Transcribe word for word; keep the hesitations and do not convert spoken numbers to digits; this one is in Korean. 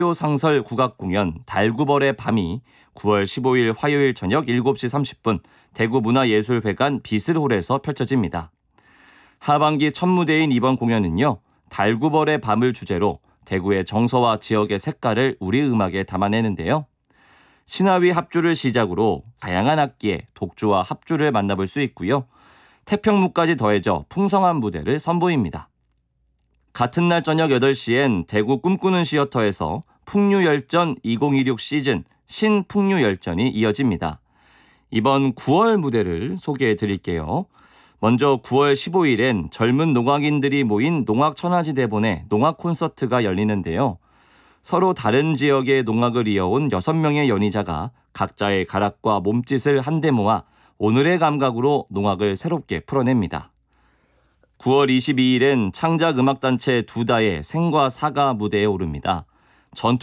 상설 국악공연 달구벌의 밤이 구월 십오일 화요일 저녁 일곱 시 삼십 분 대구문화예술회관 비슬홀에서 펼쳐집니다. 하반기 첫 무대인 이번 공연은요, 달구벌의 밤을 주제로 대구의 정서와 지역의 색깔을 우리 음악에 담아내는데요. 신화위 합주를 시작으로 다양한 악기의 독주와 합주를 만나볼 수 있고요. 태평무까지 더해져 풍성한 무대를 선보입니다. 같은 날 저녁 여덟 시엔 대구 꿈꾸는 시어터에서 풍류열전 이천이십육 시즌 신풍류열전이 이어집니다. 이번 구월 무대를 소개해 드릴게요. 먼저 구월 십오일엔 젊은 농악인들이 모인 농악천하지대본의 농악 콘서트가 열리는데요. 서로 다른 지역의 농악을 이어온 여섯 명의 연희자가 각자의 가락과 몸짓을 한데 모아 오늘의 감각으로 농악을 새롭게 풀어냅니다. 구월 이십이일엔 창작음악단체 두다의 생과 사가 무대에 오릅니다. 전통